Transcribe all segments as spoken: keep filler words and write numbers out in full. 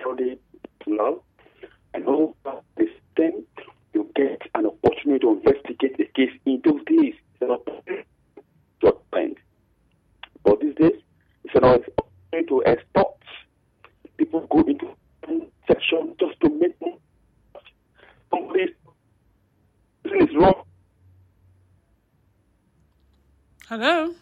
security personnel, and all this thing, you get an opportunity to investigate the case in those days. It's an opportunity to attend. But these days, it's an opportunity to extort. People go into section just to make money. Somebody is wrong. Hello?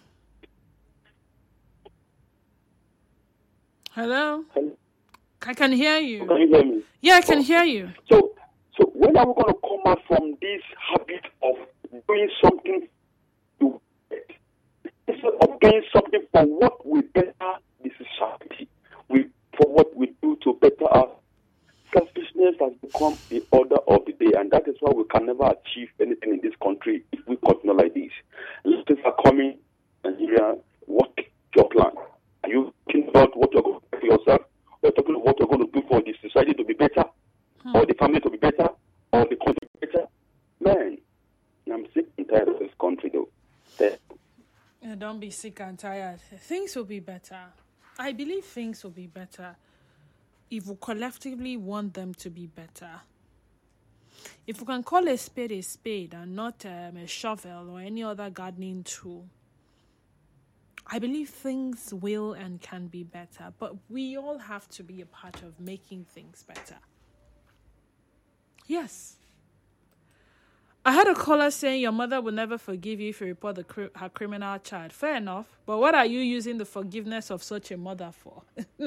Hello? Hello? I can hear you. Can you hear me? Yeah, I can hear you. So, so when are we going to come out from this habit of doing something to instead of doing something for what we better the society, we for what we do to better our selfishness has become the order of the day, and that is why we can never achieve anything in this country if we continue like this. Things are coming, Nigeria. What is your plan? Are you thinking about what you're going to do for yourself? Or talking about what you're going to do for the society to be better, hmm. or the family to be better, or the country to be better? Man, I'm sick and tired of this country, though. Yeah, don't be sick and tired. Things will be better. I believe things will be better if we collectively want them to be better. If we can call a spade a spade and not um, a shovel or any other gardening tool, I believe things will and can be better. But we all have to be a part of making things better. Yes. I had a caller saying your mother will never forgive you if you report the cri- her criminal child. Fair enough. But what are you using the forgiveness of such a mother for?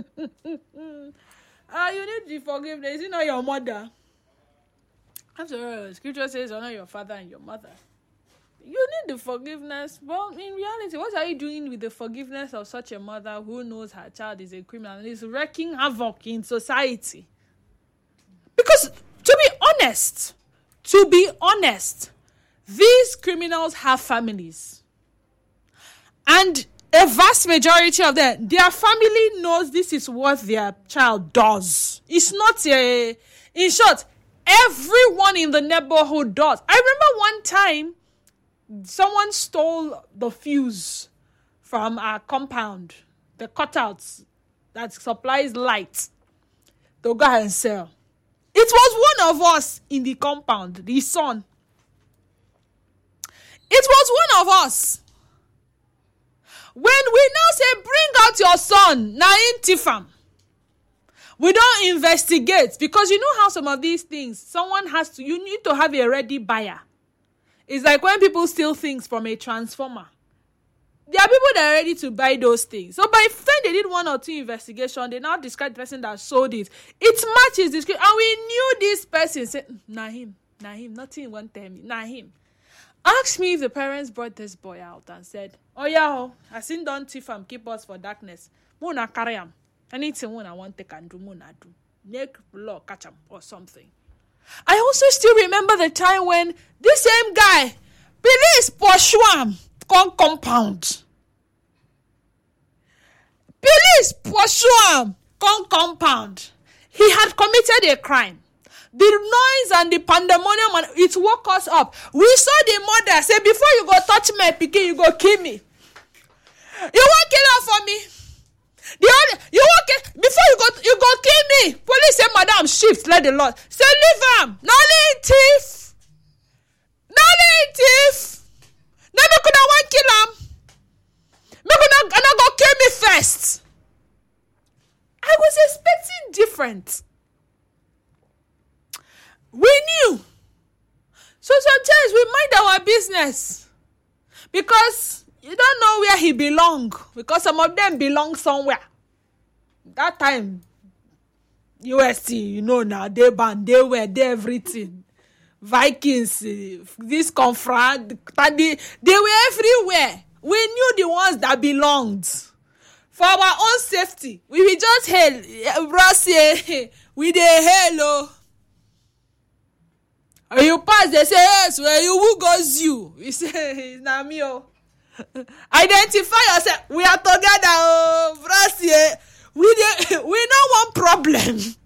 Ah, you need the forgiveness. You know your mother. After all, scripture says honor your father and your mother. You need the forgiveness. Well, in reality, what are you doing with the forgiveness of such a mother who knows her child is a criminal and is wreaking havoc in society? Because, to be honest, to be honest, these criminals have families. And a vast majority of them, their family knows this is what their child does. It's not a... In short, everyone in the neighborhood does. I remember one time, someone stole the fuse from our compound, the cutouts that supplies light, to go and sell. It was one of us in the compound, the son. It was one of us. When we now say, bring out your son, Naim Tifam, we don't investigate, because you know how some of these things, someone has to, you need to have a ready buyer. It's like when people steal things from a transformer. There are people that are ready to buy those things. So by the time they did one or two investigation, they now describe the person that sold it. It matches the description. And we knew this person. Said, nah him, nah him, nothing won't tell me, nah him. Ask me if the parents brought this boy out and said, oh yeah, I seen don't thief and keep us for darkness. Muna carry him. Anything when I want take and do, muna do. Make law catch him or something. I also still remember the time when this same guy, police pursue him, come compound. Police pursue him, come compound. He had committed a crime. The noise and the pandemonium, and it woke us up. We saw the mother say, before you go touch my pikin, you go kill me. You won't kill her for me. The other, you won't kill, before you go, you go kill me. Police say, madam, shift, let the Lord. Say, leave him. No need thief. No need thief. No, me could not want kill him. Me could not, not go kill me first. I was expecting different. We knew. So sometimes we mind our business. Because you don't know where he belong. Because some of them belong somewhere. That time, U S T, you know now, they banned, they were, they everything. Vikings, this confront, they, they were everywhere. We knew the ones that belonged. For our own safety, we will just hail, Russia, we dey hail, oh. And you pass, they say, yes, where you, who goes you? We say, it's not me, oh. Identify yourself. We are together, oh, Russia. We, we don't want problem.